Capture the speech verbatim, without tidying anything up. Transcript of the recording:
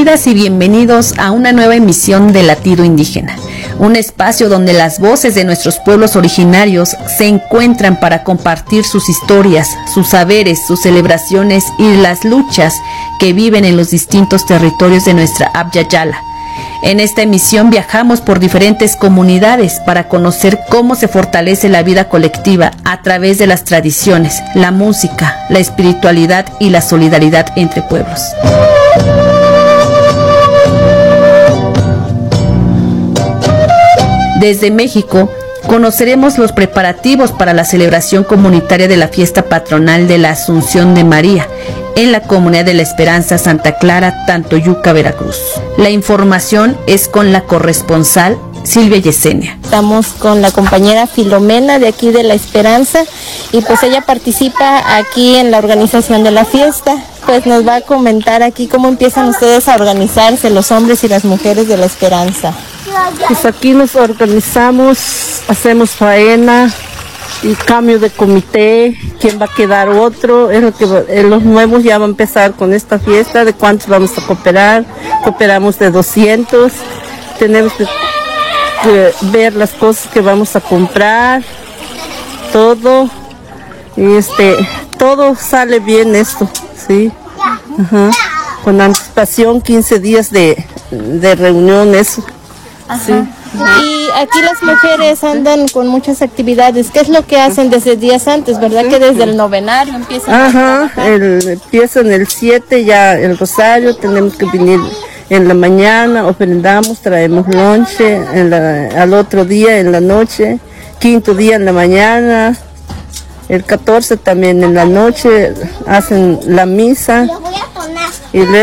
Bienvenidas y bienvenidos a una nueva emisión de Latido Indígena, un espacio donde las voces de nuestros pueblos originarios se encuentran para compartir sus historias, sus saberes, sus celebraciones y las luchas que viven en los distintos territorios de nuestra Abya Yala. En esta emisión viajamos por diferentes comunidades para conocer cómo se fortalece la vida colectiva a través de las tradiciones, la música, la espiritualidad y la solidaridad entre pueblos. Desde México, conoceremos los preparativos para la celebración comunitaria de la fiesta patronal de la Asunción de María en la Comunidad de la Esperanza Santa Clara, Tantoyuca, Veracruz. La información es con la corresponsal Silvia Yesenia. Estamos con la compañera Filomena de aquí de La Esperanza y pues ella participa aquí en la organización de la fiesta. Pues nos va a comentar aquí cómo empiezan ustedes a organizarse los hombres y las mujeres de La Esperanza. Pues aquí nos organizamos, hacemos faena y cambio de comité, quién va a quedar otro, es lo que eh, los nuevos ya van a empezar con esta fiesta, de cuántos vamos a cooperar, cooperamos de doscientos, tenemos que, que ver las cosas que vamos a comprar, todo, y este, todo sale bien esto, sí, ajá. Con anticipación, quince días de, de reunión, eso. Ajá. Sí. Y aquí las mujeres andan con muchas actividades. ¿Qué es lo que hacen desde días antes, verdad? Sí. Que desde el novenario empiezan Ajá, a trabajar. El, empiezan el siete ya el rosario, tenemos que venir en la mañana, ofrendamos, traemos lonche, en la, al otro día en la noche, quinto día en la mañana, el catorce también en la noche, hacen la misa y luego